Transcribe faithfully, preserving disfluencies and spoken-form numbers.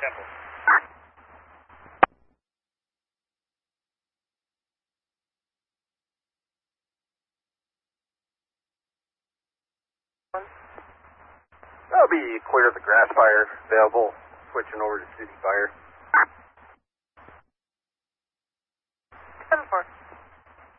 Temple. That'll be clear of the grass fire available. Switching over to city fire.